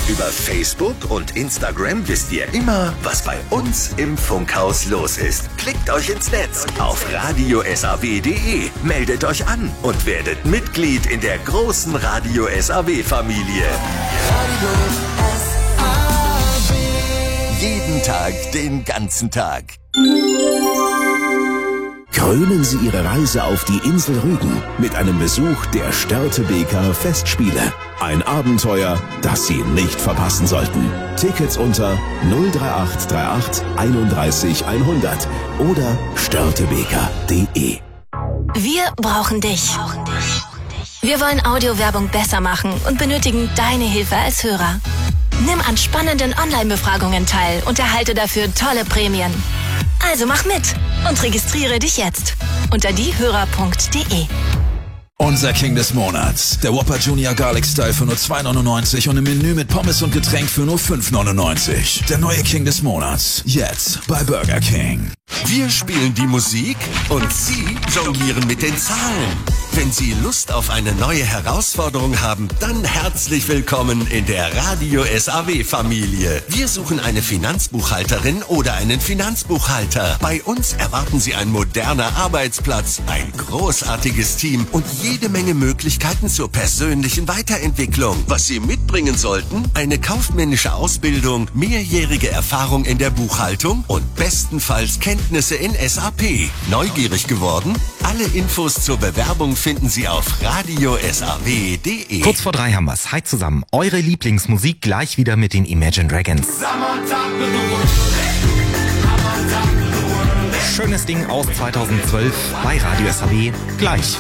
Über Facebook und Instagram wisst ihr immer, was bei uns im Funkhaus los ist. Klickt euch ins Netz auf radiosaw.de, meldet euch an und werdet Mitglied in der großen Radio SAW-Familie. Jeden Tag, den ganzen Tag. Krönen Sie Ihre Reise auf die Insel Rügen mit einem Besuch der Störtebeker Festspiele. Ein Abenteuer, das Sie nicht verpassen sollten. Tickets unter 03838 31 100 oder störtebeker.de. Wir brauchen dich. Wir wollen Audiowerbung besser machen und benötigen deine Hilfe als Hörer. Nimm an spannenden Online-Befragungen teil und erhalte dafür tolle Prämien. Also mach mit und registriere dich jetzt unter diehörer.de. Unser King des Monats. Der Whopper Junior Garlic Style für nur 2,99 und im Menü mit Pommes und Getränk für nur 5,99. Der neue King des Monats. Jetzt bei Burger King. Wir spielen die Musik und Sie jonglieren mit den Zahlen. Wenn Sie Lust auf eine neue Herausforderung haben, dann herzlich willkommen in der Radio SAW-Familie. Wir suchen eine Finanzbuchhalterin oder einen Finanzbuchhalter. Bei uns erwarten Sie ein moderner Arbeitsplatz, ein großartiges Team und jede Menge Möglichkeiten zur persönlichen Weiterentwicklung. Was Sie mitbringen sollten? Eine kaufmännische Ausbildung, mehrjährige Erfahrung in der Buchhaltung und bestenfalls Kenntnisse in SAP. Neugierig geworden? Alle Infos zur Bewerbung finden Sie auf radiosaw.de. Kurz vor 3 haben wir's. Hi zusammen. Eure Lieblingsmusik gleich wieder mit den Imagine Dragons. Schönes Ding aus 2012 bei Radio SAW. Gleich.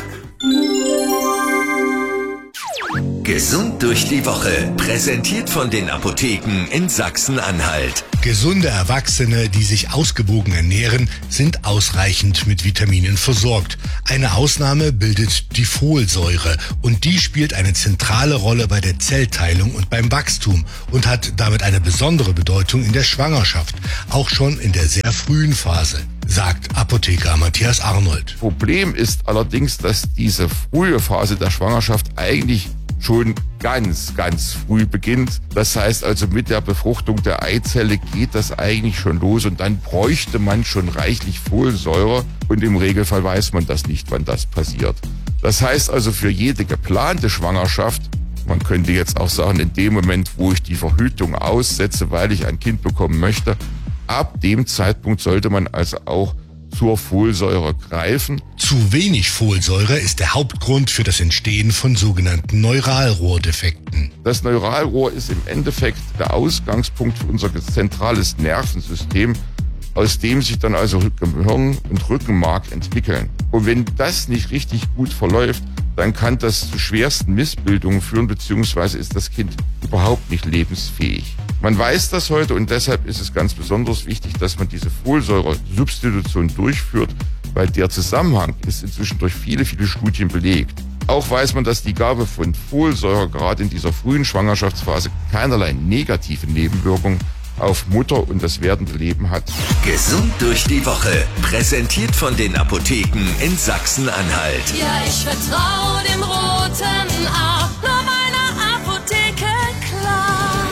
Gesund durch die Woche. Präsentiert von den Apotheken in Sachsen-Anhalt. Gesunde Erwachsene, die sich ausgewogen ernähren, sind ausreichend mit Vitaminen versorgt. Eine Ausnahme bildet die Folsäure und die spielt eine zentrale Rolle bei der Zellteilung und beim Wachstum und hat damit eine besondere Bedeutung in der Schwangerschaft, auch schon in der sehr frühen Phase, sagt Apotheker Matthias Arnold. Problem ist allerdings, dass diese frühe Phase der Schwangerschaft eigentlich schon ganz früh beginnt. Das heißt also, mit der Befruchtung der Eizelle geht das eigentlich schon los und dann bräuchte man schon reichlich Folsäure und im Regelfall weiß man das nicht, wann das passiert. Das heißt also, für jede geplante Schwangerschaft, man könnte jetzt auch sagen, in dem Moment, wo ich die Verhütung aussetze, weil ich ein Kind bekommen möchte, ab dem Zeitpunkt sollte man also auch zur Folsäure greifen. Zu wenig Folsäure ist der Hauptgrund für das Entstehen von sogenannten Neuralrohrdefekten. Das Neuralrohr ist im Endeffekt der Ausgangspunkt für unser zentrales Nervensystem, aus dem sich dann also Gehirn und Rückenmark entwickeln. Und wenn das nicht richtig gut verläuft, dann kann das zu schwersten Missbildungen führen, beziehungsweise ist das Kind überhaupt nicht lebensfähig. Man weiß das heute und deshalb ist es ganz besonders wichtig, dass man diese Folsäure-Substitution durchführt, weil der Zusammenhang ist inzwischen durch viele Studien belegt. Auch weiß man, dass die Gabe von Folsäure gerade in dieser frühen Schwangerschaftsphase keinerlei negative Nebenwirkungen auf Mutter und das werdende Leben hat. Gesund durch die Woche. Präsentiert von den Apotheken in Sachsen-Anhalt. Ja, ich vertraue dem roten A, nur meiner Apotheke, klar.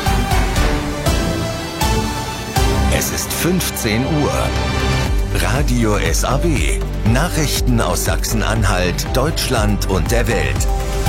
Es ist 15 Uhr. Radio SAW. Nachrichten aus Sachsen-Anhalt, Deutschland und der Welt.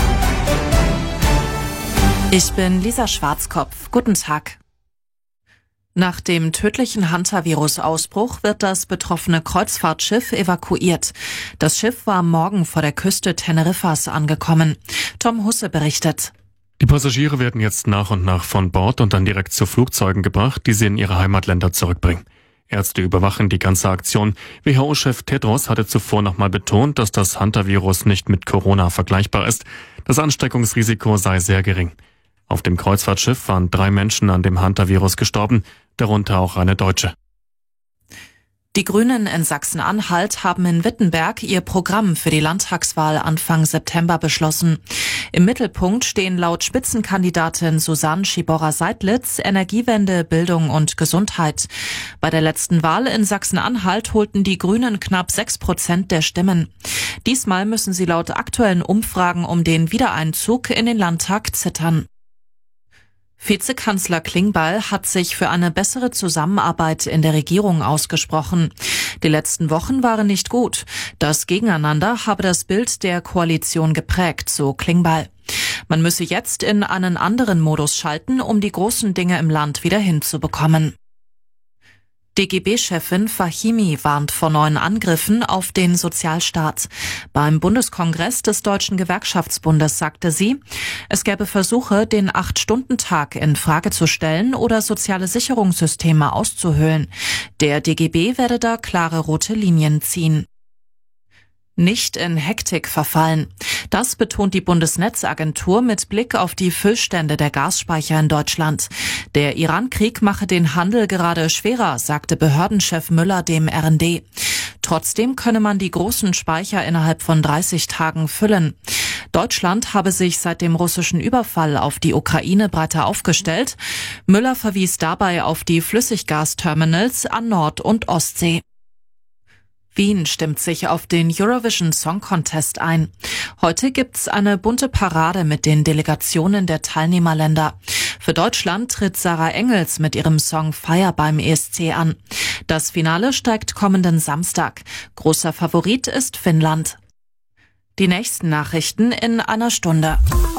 Ich bin Lisa Schwarzkopf. Guten Tag. Nach dem tödlichen Hantavirus-Ausbruch wird das betroffene Kreuzfahrtschiff evakuiert. Das Schiff war am Morgen vor der Küste Teneriffas angekommen. Tom Husse berichtet. Die Passagiere werden jetzt nach und nach von Bord und dann direkt zu Flugzeugen gebracht, die sie in ihre Heimatländer zurückbringen. Ärzte überwachen die ganze Aktion. WHO-Chef Tedros hatte zuvor nochmal betont, dass das Hantavirus nicht mit Corona vergleichbar ist. Das Ansteckungsrisiko sei sehr gering. Auf dem Kreuzfahrtschiff waren 3 Menschen an dem Hantavirus gestorben, darunter auch eine Deutsche. Die Grünen in Sachsen-Anhalt haben in Wittenberg ihr Programm für die Landtagswahl Anfang September beschlossen. Im Mittelpunkt stehen laut Spitzenkandidatin Susanne Schiborra-Seidlitz Energiewende, Bildung und Gesundheit. Bei der letzten Wahl in Sachsen-Anhalt holten die Grünen knapp 6% der Stimmen. Diesmal müssen sie laut aktuellen Umfragen um den Wiedereinzug in den Landtag zittern. Vizekanzler Klingbeil hat sich für eine bessere Zusammenarbeit in der Regierung ausgesprochen. Die letzten Wochen waren nicht gut. Das Gegeneinander habe das Bild der Koalition geprägt, so Klingbeil. Man müsse jetzt in einen anderen Modus schalten, um die großen Dinge im Land wieder hinzubekommen. DGB-Chefin Fahimi warnt vor neuen Angriffen auf den Sozialstaat. Beim Bundeskongress des Deutschen Gewerkschaftsbundes sagte sie, es gäbe Versuche, den 8-Stunden-Tag in Frage zu stellen oder soziale Sicherungssysteme auszuhöhlen. Der DGB werde da klare rote Linien ziehen. Nicht in Hektik verfallen. Das betont die Bundesnetzagentur mit Blick auf die Füllstände der Gasspeicher in Deutschland. Der Iran-Krieg mache den Handel gerade schwerer, sagte Behördenchef Müller dem RND. Trotzdem könne man die großen Speicher innerhalb von 30 Tagen füllen. Deutschland habe sich seit dem russischen Überfall auf die Ukraine breiter aufgestellt. Müller verwies dabei auf die Flüssiggasterminals an Nord- und Ostsee. Wien stimmt sich auf den Eurovision Song Contest ein. Heute gibt's eine bunte Parade mit den Delegationen der Teilnehmerländer. Für Deutschland tritt Sarah Engels mit ihrem Song Fire beim ESC an. Das Finale steigt kommenden Samstag. Großer Favorit ist Finnland. Die nächsten Nachrichten in einer Stunde.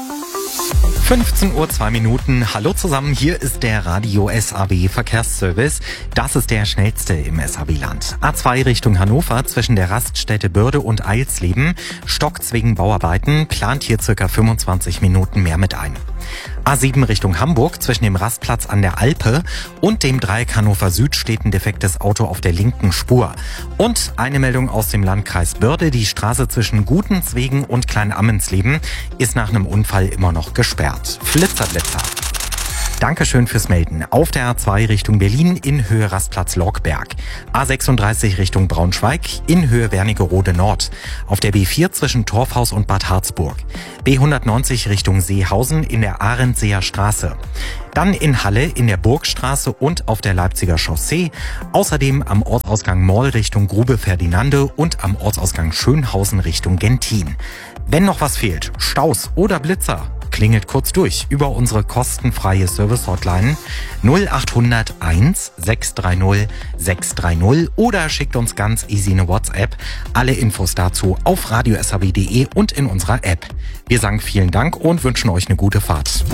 15 Uhr 2 Minuten. Hallo zusammen, hier ist der Radio SAW Verkehrsservice. Das ist der schnellste im SAW-Land. A2 Richtung Hannover zwischen der Raststätte Börde und Eilsleben stockt's wegen Bauarbeiten, plant hier circa 25 Minuten mehr mit ein. A7 Richtung Hamburg zwischen dem Rastplatz an der Alpe und dem Dreieck Hannover Süd steht ein defektes Auto auf der linken Spur. Und eine Meldung aus dem Landkreis Börde, die Straße zwischen Gutenzwegen und Kleinammensleben ist nach einem Unfall immer noch gesperrt. Flitzer. Dankeschön fürs Melden. Auf der A2 Richtung Berlin in Höhe Rastplatz Lorkberg. A36 Richtung Braunschweig in Höhe Wernigerode Nord. Auf der B4 zwischen Torfhaus und Bad Harzburg. B190 Richtung Seehausen in der Arendseer Straße. Dann in Halle in der Burgstraße und auf der Leipziger Chaussee. Außerdem am Ortsausgang Moll Richtung Grube Ferdinande und am Ortsausgang Schönhausen Richtung Gentin. Wenn noch was fehlt, Staus oder Blitzer, klingelt kurz durch über unsere kostenfreie Service-Hotline 0800 1 630 630 oder schickt uns ganz easy eine WhatsApp. Alle Infos dazu auf radiosaw.de und in unserer App. Wir sagen vielen Dank und wünschen euch eine gute Fahrt.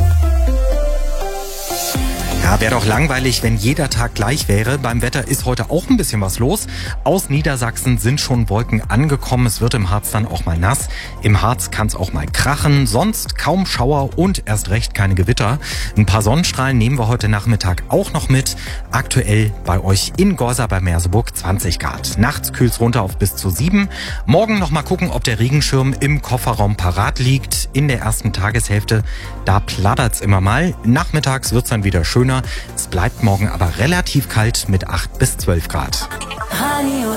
Ja, wäre doch langweilig, wenn jeder Tag gleich wäre. Beim Wetter ist heute auch ein bisschen was los. Aus Niedersachsen sind schon Wolken angekommen. Es wird im Harz dann auch mal nass. Im Harz kann es auch mal krachen. Sonst kaum Schauer und erst recht keine Gewitter. Ein paar Sonnenstrahlen nehmen wir heute Nachmittag auch noch mit. Aktuell bei euch in Gorsa bei Merseburg 20 Grad. Nachts kühlt's runter auf bis zu 7. Morgen noch mal gucken, ob der Regenschirm im Kofferraum parat liegt. In der ersten Tageshälfte, da plattert's immer mal. Nachmittags wird's dann wieder schöner. Es bleibt morgen aber relativ kalt mit 8 bis 12 Grad. Radio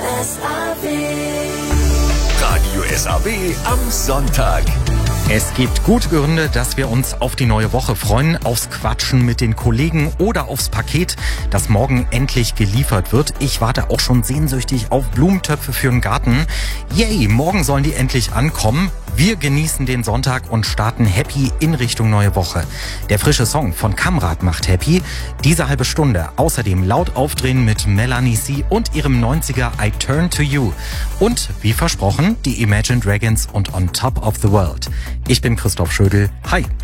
SAW am Sonntag. Es gibt gute Gründe, dass wir uns auf die neue Woche freuen, aufs Quatschen mit den Kollegen oder aufs Paket, das morgen endlich geliefert wird. Ich warte auch schon sehnsüchtig auf Blumentöpfe für den Garten. Yay, morgen sollen die endlich ankommen. Wir genießen den Sonntag und starten happy in Richtung neue Woche. Der frische Song von Kamrat macht happy. Diese halbe Stunde außerdem laut aufdrehen mit Melanie C. und ihrem 90er I Turn to You. Und wie versprochen, die Imagine Dragons und On Top of the World. Ich bin Christoph Schödel. Hi.